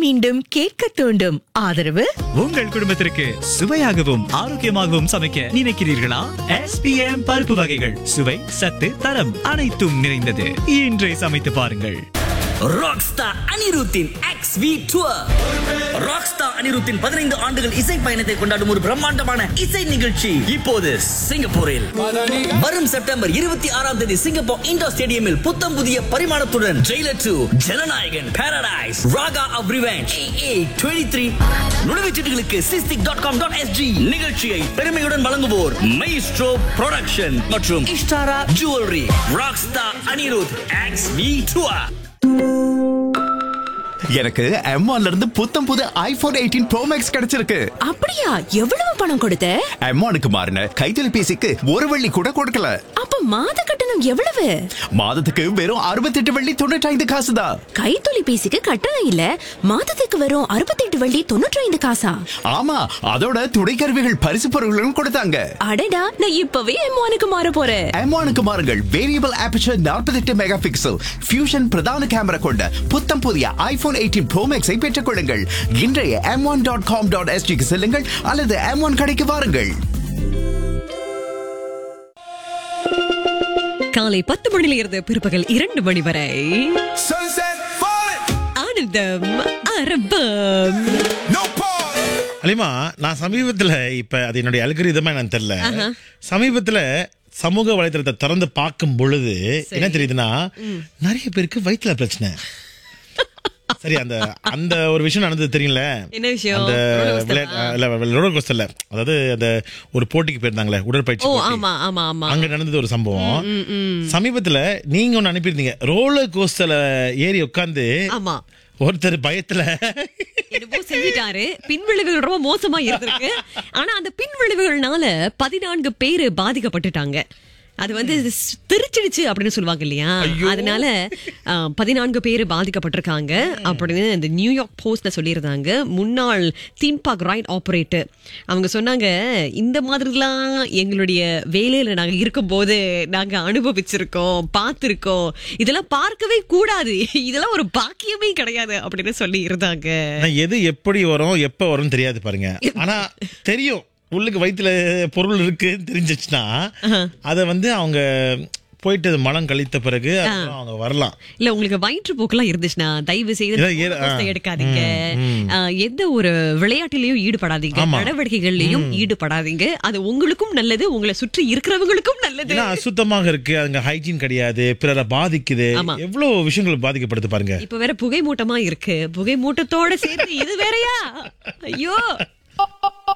மீண்டும் கேட்க தூண்டும். ஆதரவு உங்கள் குடும்பத்திற்கு சுவையாகவும் ஆரோக்கியமாகவும் சமைக்க நினைக்கிறீர்களா? SPM பருப்பு வகைகள் சுவை, சத்து, தரம் அனைத்தும் நிறைந்தது. இன்றே சமைத்து பாருங்கள். ராக்ஸ்டார் அனிருத்தின் XV டூர். ராக்ஸ்டார் அனிருத்தின் 15 ஆண்டுகள் இசை பயணத்தை கொண்டாடும் ஒரு பிரம்மாண்டமான இசை நிகழ்ச்சி இப்போது சிங்கப்பூரில். வரும் செப்டம்பர் 26ஆம் தேதி சிங்கப்பூர் இண்டோர் ஸ்டேடியமில் புத்தம் புதிய பரிமாணத்துடன் Jailer 2, Jananayagan, Paradise, Raaga of revenge, AA23 நுழைவுச்சீட்டுகளுக்கு sistic.com.sg. நிகழ்ச்சியை பெருமையுடன் வழங்குவோர் மைஸ்ட்ரோ புரொடக்ஷன் மற்றும் Ishtara jewellery. Rockstar Anirudh XV tour. எனக்கு M1ல இருந்து புத்தம் புது iPhone 18 Pro Max கிடைச்சிருக்கு. அப்படியா? எவ்வளவு பணம் கொடுத்த? M1க்கு மாறின கைத்தொலைபேசிக்கு ஒரு வெள்ளி கூட கொடுக்கல. அப்ப மாத கட்டணம் எவ்வளவு? மாதத்துக்கு வெறும் 68 வெள்ளி 95 காசு தான். கைத்தொலைபேசிக்கு கட்டணம் இல்ல, மாதத்துக்கு வெறும் 68 வெள்ளி 95 காசா? ஆமா, அதோட துணைக்கருவிகள் பரிசு பொருட்களும் கொடுத்தாங்க. அடடா, நான் இப்பவே M1க்கு மாற போறேன். M1க்கு மாறுங்கள். Variable aperture 48 mega pixel fusion பிரதான கேமரா கொண்ட புத்தம் புதிய iPhone 18 Pro Max-ஐ பெற்றுக் கொள்ளுங்கள். இன்றைய m1.com.sg-க்கு செல்லுங்கள் அல்லது M1 கடைக்கு வாருங்கள். காலை 10 மணியிலிருந்து பிற்பகல் 2 மணி வரை ஆனந்தம் அரபம். அலிமா, நான் சமீபத்துல இப்ப அது என்னுடைய அல்கரிதமா என்னன்னு தெரியல, சமீபத்துல சமூக வலைதளத்தை திறந்து பார்க்கும் பொழுது என்ன தெரியுதுன்னா, நிறைய பேருக்கு வயிற்றுல பிரச்சனை. சரி, அந்த அந்த ஒரு விஷயம் நடந்தது தெரியல. என்ன விஷயம்? அந்த ரோலர் கோஸ்டர்ல, அதாவது அந்த ஒரு போட்டிக்கு போயிருந்தாங்களே, உடற்பயிற்சி போட்டி. அங்க நடந்தது ஒரு சம்பவம். சமீபத்துல நீங்க ஒண்ணு அனுப்பியிருந்தீங்க. ரோலர் கோஸ்டர்ல ஏறி உட்கார்ந்து ஒருத்தர் பயத்துல என்னமோ செஞ்சிட்டாரு. பின்விளைவுகள் ரொம்ப மோசமா இருந்திருக்கு. ஆனா அந்த பின்விளைவுகள்னால 14 பேரு பாதிக்கப்பட்டுட்டாங்க. அது வந்து திருச்சிடுச்சு அப்படின்னு சொல்லுவாங்க இல்லையா, அதனால 14 பேர் பாதிக்கப்பட்டிருக்காங்க அப்படின்னு இந்த நியூயார்க் போஸ்ட்ல சொல்லியிருந்தாங்க. முன்னாள் தீம் பார்க் ரைட் ஆபரேட்டர் அவங்க சொன்னாங்க, இந்த மாதிரிலாம் எங்களுடைய வேலையில நாங்க இருக்கும் போது நாங்க அனுபவிச்சிருக்கோம், பார்த்திருக்கோம். இதெல்லாம் பார்க்கவே கூடாது, இதெல்லாம் ஒரு பாக்கியமே கிடையாது அப்படின்னு சொல்லி இருந்தாங்க. எது எப்படி வரும் எப்ப வரும் தெரியாது பாருங்க, ஆனா தெரியும் உள்ளுக்கு வயிற்றுல பொருள் இருக்கு தெரிஞ்சிச்சுன்னா அத வந்து அவங்க போயிட்டு மனம் கழித்த பிறகு அவங்க வரலாம். இல்ல, உங்களுக்கு வயிற்றுப்போக்கெல்லாம் இருந்துச்சுன்னா தயவு செய்து எடுக்காதீங்க. எந்த ஒரு விளையாட்டிலையும் ஈடுபடாதீங்க, நடவடிக்கைகள்லயும் ஈடுபடாதீங்க. அது உங்களுக்கும் நல்லது, உங்களை சுற்றி இருக்கிறவங்களுக்கும் நல்லது. அசுத்தமாக இருக்கு, அங்க ஹைஜீன் கிடையாது, பிறரை பாதிக்குது, எவ்வளவு விஷயங்கள் பாதிக்கப்படுது பாருங்க. இப்ப வேற புகை மூட்டமா இருக்கு, புகை மூட்டத்தோட சேர்த்து இது வேறயா? ஐயோ.